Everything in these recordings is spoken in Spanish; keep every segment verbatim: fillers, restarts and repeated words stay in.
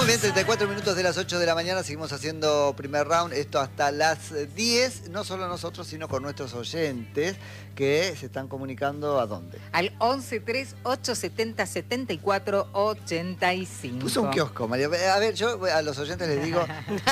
bien, treinta y cuatro minutos de las ocho de la mañana, seguimos haciendo primer round, esto hasta las diez, no solo nosotros, sino con nuestros oyentes que se están comunicando ¿a dónde? Al once tres ocho setenta setenta y cuatro ochenta y cinco. Puso un kiosco, María. A ver, yo a los oyentes les digo,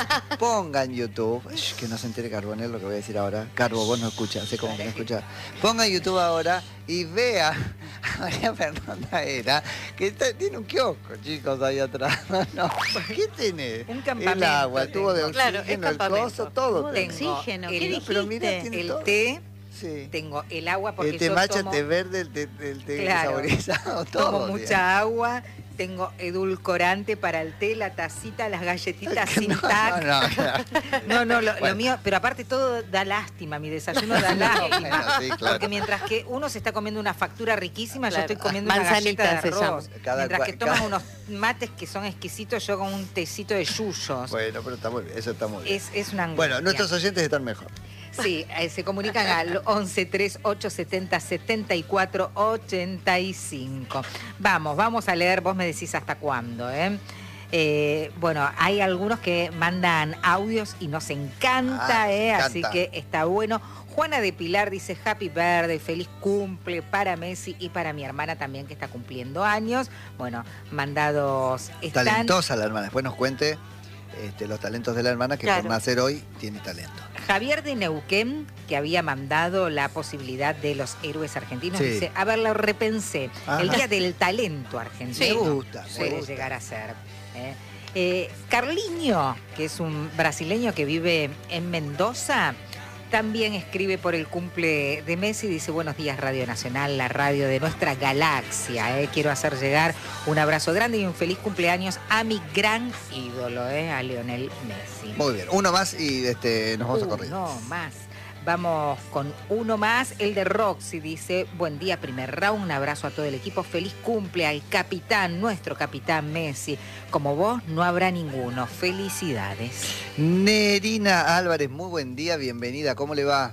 pongan YouTube, Shh, que no se entere Carbonel lo que voy a decir ahora. Carbo, vos no escuchás, sé cómo que no escuchás. Pongan YouTube ahora y vea a María Fernanda Era, que está, tiene un kiosco, chicos, ahí atrás. No, ¿qué tiene? Un campamento. El agua, el tubo de oxígeno, Claro, es el campamento. coso, todo. Tubo de tengo. oxígeno, ¿qué El- dijiste? Pero mira, tiene El todo. té, Sí. tengo el agua porque El té yo matcha, tomo, el té verde, el té, el té Claro. saborizado, todo. tomo mucha digamos. agua, tengo edulcorante para el té, la tacita, las galletitas sin No, tac. no, no. No, no, lo, lo Bueno. mío, pero aparte todo da lástima, mi desayuno da lástima. Bueno, sí, claro. Porque mientras que uno se está comiendo una factura riquísima, Claro. yo estoy comiendo una Manzanita galleta se de llama. arroz. Cada mientras cua- que tomas cada- unos mates que son exquisitos, yo con un tecito de yuyos. Bueno, pero está muy bien, eso está muy bien. Es, es una angustia. Bueno, nuestros oyentes están mejor. Sí, eh, se comunican al once tres ocho setenta setenta y cuatro ochenta y cinco. Vamos, vamos a leer, vos me decís hasta cuándo, ¿eh? Eh, bueno, hay algunos que mandan audios y nos encanta, Ah, ¿eh? nos Así encanta. que está bueno. Juana de Pilar dice Happy Birthday, feliz cumple para Messi y para mi hermana también que está cumpliendo años. Bueno, mandados están. Talentosa la hermana, después nos cuente este, los talentos de la hermana, que Claro. por nacer hoy tiene talento. Javier de Neuquén, que había mandado la posibilidad de los héroes argentinos, Sí. dice, a ver, lo repensé, Ajá. el día del talento Me argentino gusta, me puede gusta. llegar a ser. ¿eh? Eh, Carliño, que es un brasileño que vive en Mendoza, también escribe por el cumple de Messi, dice, buenos días Radio Nacional, la radio de nuestra galaxia. ¿eh? Quiero hacer llegar un abrazo grande y un feliz cumpleaños a mi gran ídolo, ¿eh? a Lionel Messi. Muy bien, uno más y este, nos vamos a correr. No más. Vamos con uno más, el de Roxy dice, buen día, primer round, un abrazo a todo el equipo, feliz cumple al capitán, nuestro capitán Messi. Como vos no habrá ninguno, felicidades. Nerina Álvarez, muy buen día, bienvenida, ¿cómo le va?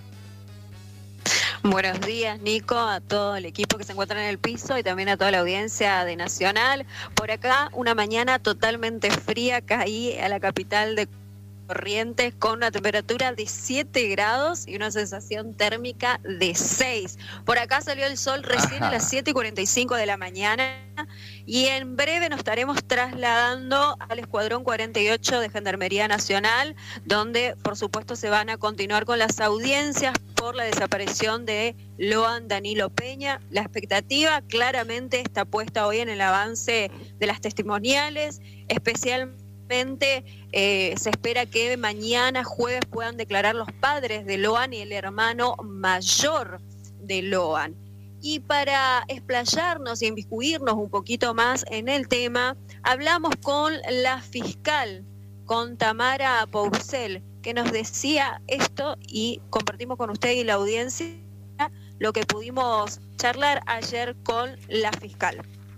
Buenos días, Nico, a todo el equipo que se encuentra en el piso y también a toda la audiencia de Nacional. Por acá, una mañana totalmente fría, caí a la capital de Corrientes con una temperatura de siete grados y una sensación térmica de seis. Por acá salió el sol recién Ajá. a las siete y cuarenta y cinco de la mañana y en breve nos estaremos trasladando al Escuadrón cuarenta y ocho de Gendarmería Nacional, donde por supuesto se van a continuar con las audiencias por la desaparición de Loan Danilo Peña. La expectativa claramente está puesta hoy en el avance de las testimoniales, especialmente Eh, se espera que mañana jueves puedan declarar los padres de Loan y el hermano mayor de Loan. Y para explayarnos y inmiscuirnos un poquito más en el tema, hablamos con la fiscal, con Tamara Pourcel, que nos decía esto y compartimos con usted y la audiencia lo que pudimos charlar ayer con la fiscal.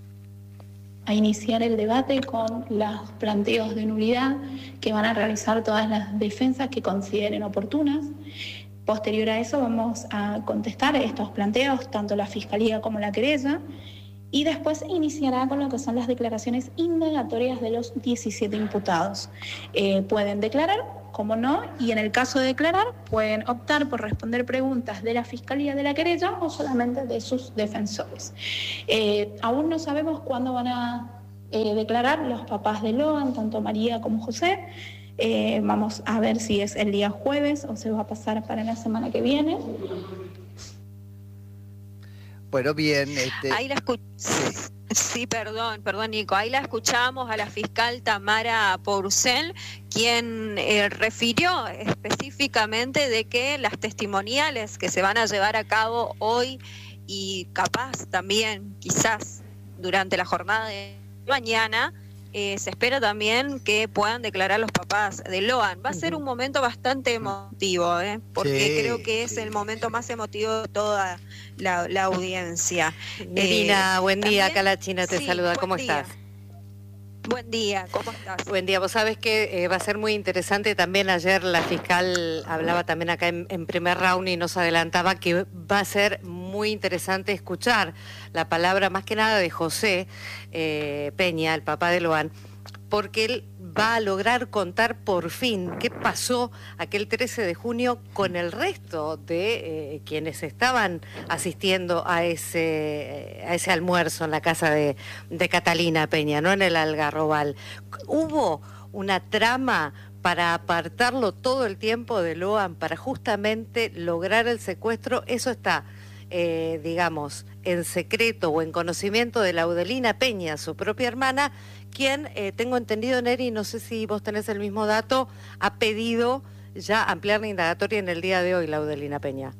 A iniciar el debate con los planteos de nulidad que van a realizar todas las defensas que consideren oportunas. Posterior a eso vamos a contestar estos planteos, tanto la Fiscalía como la querella, y después iniciará con lo que son las declaraciones indagatorias de los diecisiete imputados. Eh, pueden declarar, como no, y en el caso de declarar pueden optar por responder preguntas de la Fiscalía de la querella o solamente de sus defensores. Eh, aún no sabemos cuándo van a eh, declarar los papás de Loan, tanto María como José. Eh, vamos a ver si es el día jueves o se va a pasar para la semana que viene. Bueno, bien. Este, Ahí la escuché. Sí, perdón, perdón Nico. Ahí la escuchamos a la fiscal Tamara Pourcel, quien eh, refirió específicamente de que las testimoniales que se van a llevar a cabo hoy y capaz también, quizás, durante la jornada de mañana, eh, se espera también que puedan declarar los papás de Loan. Va a ser un momento bastante emotivo, ¿eh? porque Sí, creo que es sí. el momento más emotivo de toda la, la audiencia. Nerina, Eh, buen día, también- acá la China te sí, saluda, buen ¿cómo día. estás? Buen día, ¿cómo estás? Buen día, vos sabés que eh, va a ser muy interesante, también ayer la fiscal hablaba también acá en, en primer round y nos adelantaba que va a ser muy interesante escuchar la palabra más que nada de José eh, Peña, el papá de Loan, porque él va a lograr contar por fin qué pasó aquel trece de junio con el resto de eh, quienes estaban asistiendo a ese, a ese almuerzo en la casa de, de Catalina Peña, no en el Algarrobal. Hubo una trama para apartarlo todo el tiempo de Loan, para justamente lograr el secuestro. Eso está, eh, digamos, en secreto o en conocimiento de Laudelina Peña, su propia hermana, quien, eh, tengo entendido, Neri, no sé si vos tenés el mismo dato, ha pedido ya ampliar la indagatoria en el día de hoy, Laudelina Peña.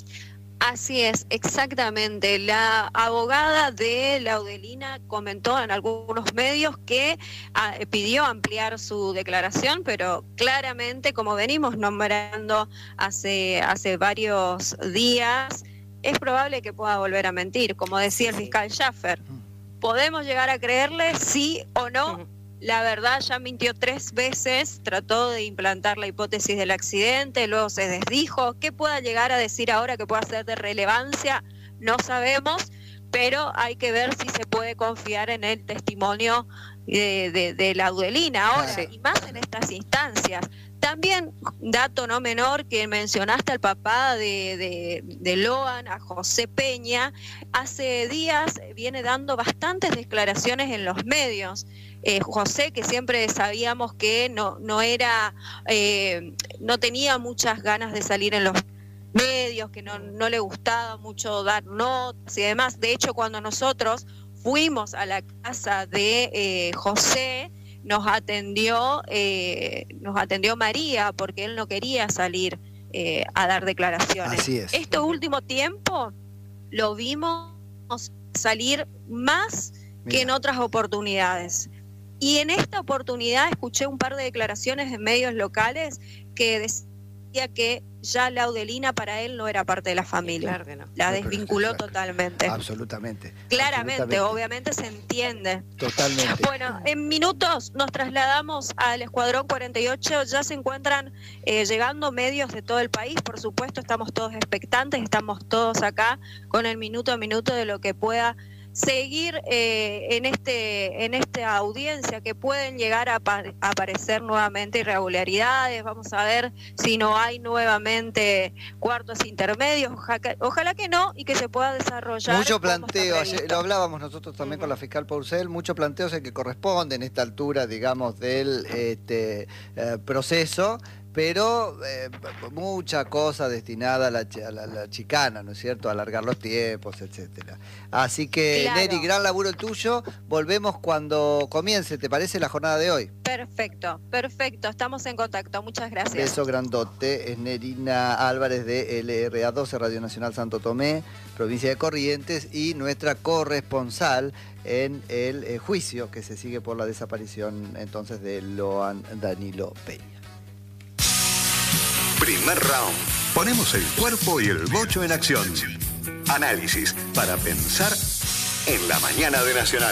Así es, exactamente. La abogada de Laudelina comentó en algunos medios que ah, pidió ampliar su declaración, pero claramente, como venimos nombrando hace, hace varios días, es probable que pueda volver a mentir. Como decía el fiscal Schaffer, ¿podemos llegar a creerle sí o no? Uh-huh. La verdad, ya mintió tres veces, trató de implantar la hipótesis del accidente, luego se desdijo. ¿Qué pueda llegar a decir ahora que pueda ser de relevancia? No sabemos, pero hay que ver si se puede confiar en el testimonio de, de, de Laudelina ahora, sí. Y más en estas instancias. También, dato no menor, que mencionaste al papá de, de, de Loan, a José Peña, hace días viene dando bastantes declaraciones en los medios. Eh, José, que siempre sabíamos que no, no era, eh, no tenía muchas ganas de salir en los medios, que no, no le gustaba mucho dar notas y demás. De hecho, cuando nosotros fuimos a la casa de eh, José, nos atendió, eh, nos atendió María, porque él no quería salir eh, a dar declaraciones. Así es. Este último tiempo lo vimos salir más Mira. que en otras oportunidades. Y en esta oportunidad escuché un par de declaraciones en medios locales que decía que ya Laudelina para él no era parte de la familia. Claro que no. La desvinculó claro. totalmente. Absolutamente. Claramente, absolutamente. obviamente se entiende. Totalmente. Bueno, en minutos nos trasladamos al Escuadrón cuarenta y ocho. Ya se encuentran eh, llegando medios de todo el país. Por supuesto, estamos todos expectantes, estamos todos acá con el minuto a minuto de lo que pueda seguir eh, en este en esta audiencia, que pueden llegar a, a aparecer nuevamente irregularidades. Vamos a ver si no hay nuevamente cuartos intermedios, ojalá, ojalá que no, y que se pueda desarrollar. Mucho planteo, ayer, lo hablábamos nosotros también uh-huh. con la fiscal Pourcel, mucho planteo es el que corresponde en esta altura, digamos, del este, eh, proceso, pero eh, mucha cosa destinada a la, a, la, a la chicana, ¿no es cierto?, a alargar los tiempos, etcétera. Así que, claro. Neri, gran laburo el tuyo. Volvemos cuando comience, ¿te parece, la jornada de hoy? Perfecto, perfecto. Estamos en contacto. Muchas gracias. Beso grandote. Es Nerina Álvarez de L R A doce, Radio Nacional Santo Tomé, provincia de Corrientes, y nuestra corresponsal en el eh, juicio que se sigue por la desaparición entonces de Loan Danilo Peña. Primer round. Ponemos el cuerpo y el bocho en acción. Análisis para pensar en la mañana de Nacional.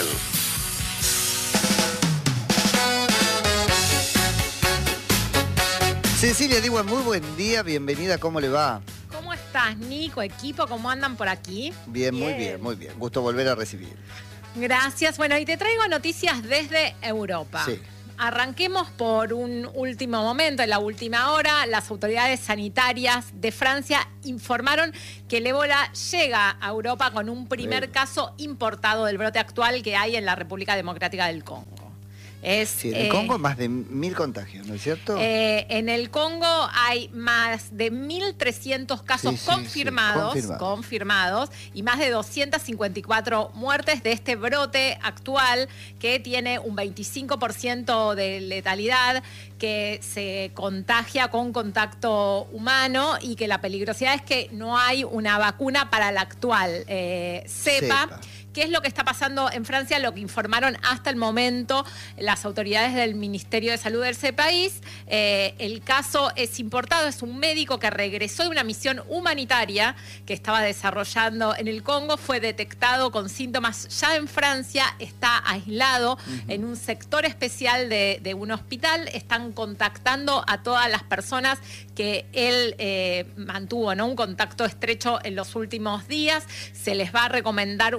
Cecilia Diwan, muy buen día, bienvenida, ¿cómo le va? ¿Cómo estás, Nico, equipo? ¿Cómo andan por aquí? Bien, bien, muy bien, muy bien. Gusto volver a recibir. Gracias. Bueno, y te traigo noticias desde Europa. Sí. Arranquemos por un último momento. En la última hora, las autoridades sanitarias de Francia informaron que el ébola llega a Europa con un primer sí. caso importado del brote actual que hay en la República Democrática del Congo. Es, sí, en el eh, Congo más de mil contagios, ¿no es cierto? Eh, en el Congo hay más de mil trescientos casos sí, sí, confirmados, sí, confirmado. confirmados y más de doscientas cincuenta y cuatro muertes de este brote actual que tiene un veinticinco por ciento de letalidad, que se contagia con contacto humano y que la peligrosidad es que no hay una vacuna para la actual eh, cepa. cepa. ¿Qué es lo que está pasando en Francia? Lo que informaron hasta el momento las autoridades del Ministerio de Salud de ese país. Eh, el caso es importado, es un médico que regresó de una misión humanitaria que estaba desarrollando en el Congo, fue detectado con síntomas ya en Francia, está aislado uh-huh. en un sector especial de, de un hospital. Están contactando a todas las personas que él eh, mantuvo, ¿no?, un contacto estrecho en los últimos días. Se les va a recomendar un aislamiento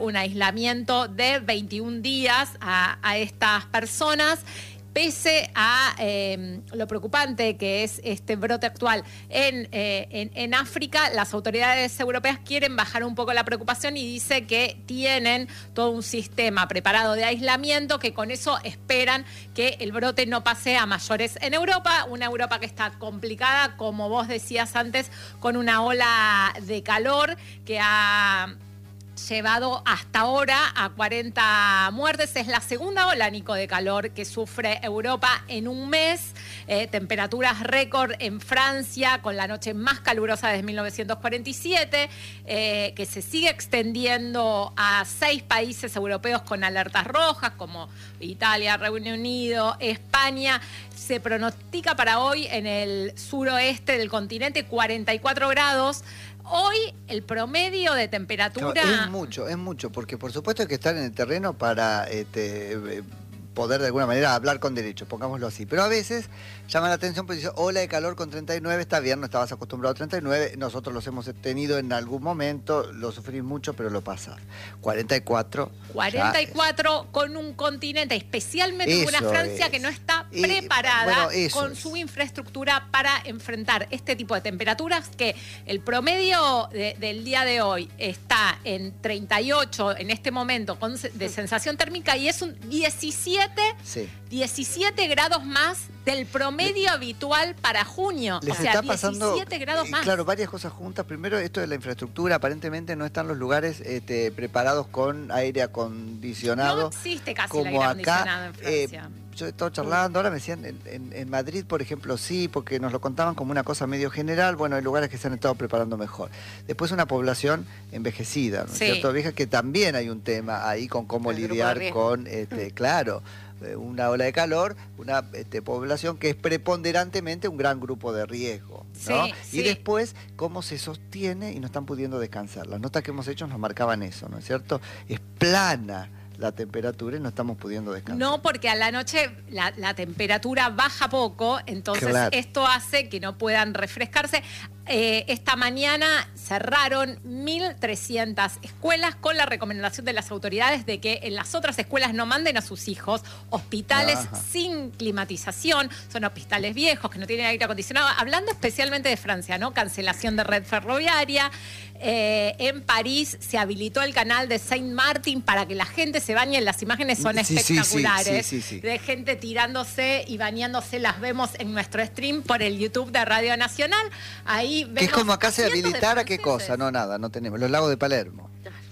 aislamiento de veintiún días a, a estas personas. Pese a eh, lo preocupante que es este brote actual en, eh, en, en África, las autoridades europeas quieren bajar un poco la preocupación y dice que tienen todo un sistema preparado de aislamiento, que con eso esperan que el brote no pase a mayores en Europa, una Europa que está complicada, como vos decías antes, con una ola de calor que ha llevado hasta ahora a cuarenta muertes. Es la segunda ola, Nico, de calor que sufre Europa en un mes. Eh, temperaturas récord en Francia, con la noche más calurosa desde mil novecientos cuarenta y siete, eh, que se sigue extendiendo a seis países europeos con alertas rojas, como Italia, Reino Unido, España. Se pronostica para hoy en el suroeste del continente cuarenta y cuatro grados. Hoy el promedio de temperatura... Es mucho, es mucho, porque por supuesto hay que estar en el terreno para este, poder de alguna manera hablar con derecho, pongámoslo así. Pero a veces llama la atención porque dice, ola de calor con treinta y nueve, está bien, no estabas acostumbrado a treinta y nueve, nosotros los hemos tenido en algún momento, lo sufrís mucho, pero lo pasás. cuarenta y cuatro. cuarenta y cuatro es... con un continente, especialmente con una Francia es. que no está preparada y, bueno, con es. su infraestructura para enfrentar este tipo de temperaturas, que el promedio de, del día de hoy está en treinta y ocho en este momento con, de sensación térmica, y es un diecisiete, sí. diecisiete grados más del promedio Le, habitual para junio. Les o sea, está pasando, diecisiete grados más. Claro, varias cosas juntas. Primero, esto de la infraestructura. Aparentemente no están los lugares este, preparados con aire acondicionado. No existe casi como el aire acondicionado acá, en Francia. Eh, yo he estado charlando, ahora me decían, en, en, en Madrid, por ejemplo, sí, porque nos lo contaban como una cosa medio general. Bueno, hay lugares que se han estado preparando mejor. Después una población envejecida, ¿no es sí. cierto? Vieja, que también hay un tema ahí con cómo el lidiar con, este, claro, una ola de calor, una este, población que es preponderantemente un gran grupo de riesgo, ¿no? Sí, y sí. después, cómo se sostiene y no están pudiendo descansar. Las notas que hemos hecho nos marcaban eso, ¿no es cierto? Es plana la temperatura y no estamos pudiendo descansar. No, porque a la noche la, la temperatura baja poco, entonces claro. esto hace que no puedan refrescarse. Eh, esta mañana cerraron mil trescientas escuelas con la recomendación de las autoridades de que en las otras escuelas no manden a sus hijos. Hospitales Ajá. sin climatización, son hospitales viejos que no tienen aire acondicionado. Hablando especialmente de Francia, ¿no? Cancelación de red ferroviaria. Eh, en París se habilitó el canal de Saint Martin para que la gente se bañe. Las imágenes son sí, espectaculares, sí, sí, sí, sí. de gente tirándose y bañándose. Las vemos en nuestro stream por el YouTube de Radio Nacional. Ahí que es como acá se habilitara, ¿qué cosa? No, nada, no tenemos. Los lagos de Palermo.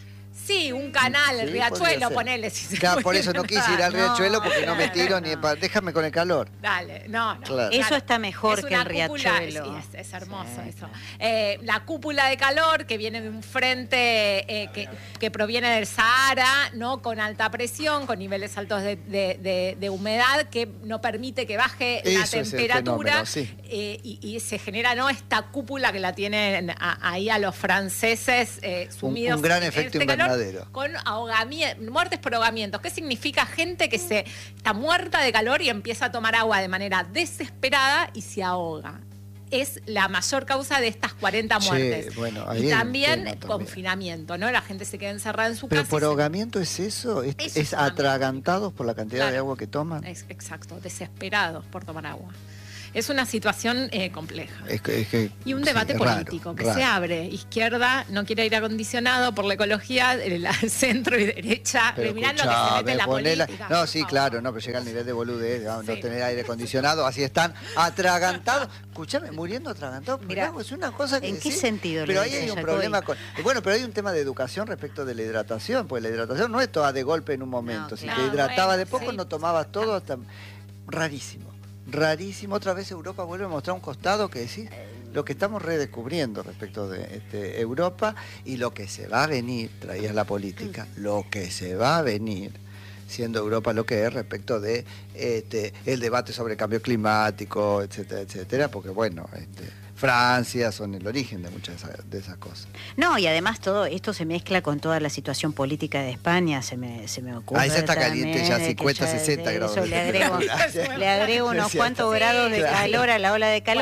Sí, un canal, el sí, Riachuelo, ponele. Si se claro, por eso no quise ir al no, Riachuelo porque no, no me tiro no. ni para... Déjame con el calor. Dale, no, no. Claro. Eso claro. está mejor es que el Riachuelo. Cúpula, sí, es, es hermoso sí, eso. Claro. Eh, la cúpula de calor que viene de un frente eh, que, que proviene del Sahara, ¿no? Con alta presión, con niveles altos de, de, de, de humedad, que no permite que baje eso la temperatura. Es el fenómeno, sí. eh, y, y se genera, ¿no? Esta cúpula que la tienen a, ahí a los franceses eh, sumidos un, un gran efecto en este invernadero. Con ahogamientos, muertes por ahogamientos. ¿Qué significa? Gente que se está muerta de calor y empieza a tomar agua de manera desesperada y se ahoga. Es la mayor causa de estas cuarenta muertes. Sí, bueno, y también, también confinamiento, ¿no? La gente se queda encerrada en su Pero casa. ¿Pero por ahogamiento es eso? ¿Es, es, es atragantados por la cantidad claro. de agua que toman? Es, exacto, desesperados por tomar agua. Es una situación eh, compleja. Es que, es que, y un debate sí, político raro, que raro. se abre. Izquierda no quiere aire acondicionado por la ecología, el centro y derecha. Mirá lo que se mete la política. No, sí, claro, no, pero llega al nivel de boludez, de sí. no tener aire acondicionado, así están atragantados. Escuchame, muriendo atragantados. Mirá, es una cosa que ¿En qué sí, sentido? Pero ahí hay un problema con... Bueno, pero hay un tema de educación respecto de la hidratación, pues la hidratación no es toda de golpe en un momento. No, si claro, te hidratabas bueno, de poco, sí. no tomabas todo hasta... Rarísimo. Rarísimo, otra vez Europa vuelve a mostrar un costado que decís lo que estamos redescubriendo respecto de este, Europa y lo que se va a venir, traías la política, lo que se va a venir siendo Europa lo que es respecto de este, el debate sobre cambio climático, etcétera, etcétera, porque bueno, este, Francia son el origen de muchas de esas, de esas cosas. No, y además todo esto se mezcla con toda la situación política de España, se me, se me ocurre. Ahí se está caliente ya cincuenta, sesenta grados. Eso le agrego, le agrego unos cuantos grados de calor a la ola de calor. Bueno.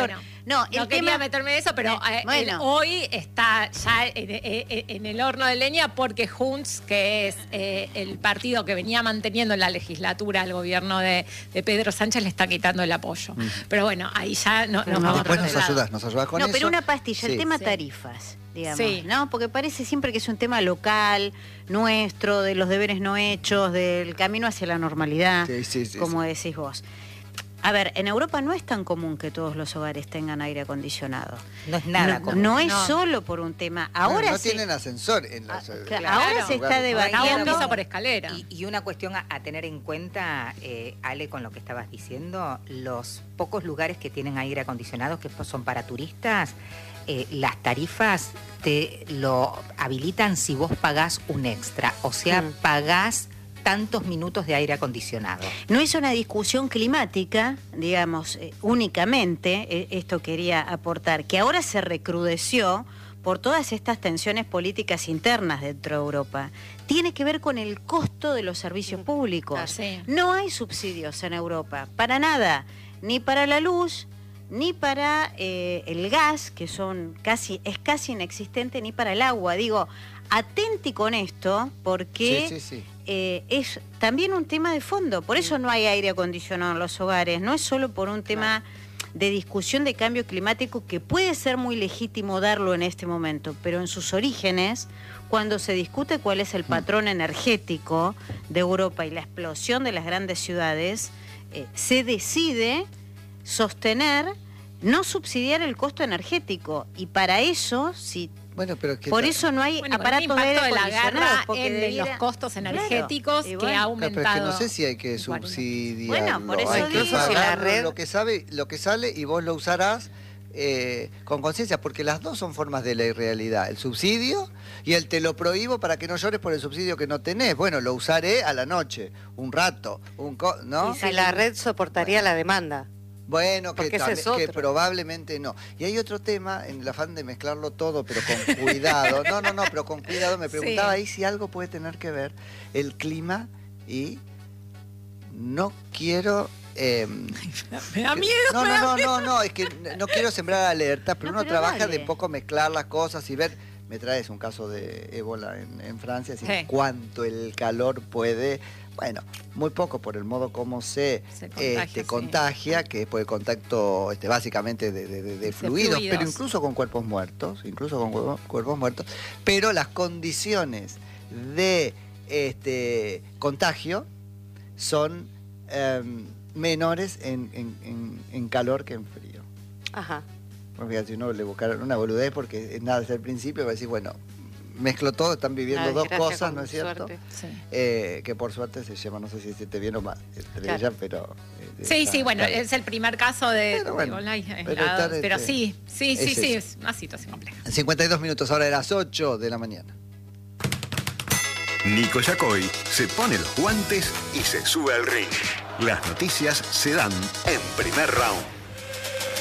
No, el no quería tema... meterme en eso, pero eh, bueno. el, hoy está ya en, en, en el horno de leña porque Junts, que es eh, el partido que venía manteniendo en la legislatura al gobierno de, de Pedro Sánchez, le está quitando el apoyo. Mm. Pero bueno, ahí ya no, nos vamos. Después nos ayudas, nos ayudas con no, eso. No, pero una pastilla, sí. El tema sí. tarifas. Digamos, sí. ¿no? Porque parece siempre que es un tema local, nuestro, de los deberes no hechos, del camino hacia la normalidad, sí, sí, sí, como sí. decís vos. A ver, en Europa no es tan común que todos los hogares tengan aire acondicionado. No es nada no, común. No es no. solo por un tema. Ahora no, no se... tienen ascensor en las... Ah, claro. Ahora se está debatiendo... Piso por escalera. Y, y una cuestión a, a tener en cuenta, eh, Ale, con lo que estabas diciendo, los pocos lugares que tienen aire acondicionado, que son para turistas, eh, las tarifas te lo habilitan si vos pagás un extra. O sea, mm. pagás tantos minutos de aire acondicionado. No es una discusión climática, digamos, eh, únicamente, eh, esto quería aportar, que ahora se recrudeció por todas estas tensiones políticas internas dentro de Europa. Tiene que ver con el costo de los servicios públicos. Ah, sí. No hay subsidios en Europa, para nada, ni para la luz, ni para eh, el gas, que son casi, es casi inexistente, ni para el agua. Digo, atenti con esto, porque sí, sí, sí. Eh, es también un tema de fondo. Por eso no hay aire acondicionado en los hogares. No es solo por un tema no. de discusión de cambio climático, que puede ser muy legítimo darlo en este momento, pero en sus orígenes, cuando se discute cuál es el patrón energético de Europa y la explosión de las grandes ciudades, eh, se decide sostener, no subsidiar el costo energético. Y para eso, si Bueno, pero que por eso no hay bueno, aparatos de aire de la guerra en debiera... los costos energéticos claro, que bueno. ha aumentado. Pero es que no sé si hay que subsidiarlo. Bueno, por eso hay que digo, pagarlo, si la red... lo que sabe, lo que sale y vos lo usarás eh, con conciencia, porque las dos son formas de la irrealidad. El subsidio y el te lo prohíbo para que no llores por el subsidio que no tenés. Bueno, lo usaré a la noche, un rato, un co ¿no? Y si la red soportaría bueno. la demanda. Bueno, que, también, es que probablemente no. Y hay otro tema, en el afán de mezclarlo todo, pero con cuidado. No, no, no, pero con cuidado. Me preguntaba sí. ahí si algo puede tener que ver el clima y no quiero... Eh, me da miedo. No, me no, da no, miedo. no, no, es que no quiero sembrar alerta, pero no, uno pero trabaja dale. de poco mezclar las cosas y ver... Me traes un caso de ébola en, en Francia, así sí. cuánto el calor puede... Bueno, muy poco por el modo como se, se contagia, este, sí. contagia, que es por el contacto este, básicamente de, de, de, de fluidos, fluidos, pero incluso con cuerpos muertos, incluso con cuerpos muertos, pero las condiciones de este, contagio son eh, menores en, en, en, en calor que en frío. Ajá. Porque si uno le buscaron una boludez, porque nada desde el principio, va a decir, bueno, mezclo todo, están viviendo Ay, dos cosas, ¿no es cierto? Sí. Eh, que por suerte se llama, no sé si esté bien o mal, claro. ella, pero... Eh, sí, está, sí, bueno, claro. es el primer caso de... Pero, bueno, de pero, aislados, este, pero sí, sí, sí, es sí, eso. es una situación compleja. cincuenta y dos minutos, ahora de las ocho de la mañana. Nico Yacoy se pone los guantes y se sube al ring. Las noticias se dan en primer round.